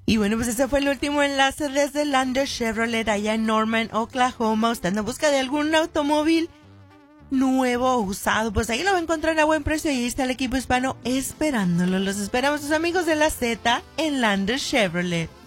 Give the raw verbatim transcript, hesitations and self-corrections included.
Y bueno, pues ese fue el último enlace desde Lander Chevrolet allá en Norman, Oklahoma. Usted en busca de algún automóvil nuevo o usado, pues ahí lo va a encontrar a buen precio y ahí está el equipo hispano esperándolo. Los esperamos, sus amigos de la Z en Lander Chevrolet.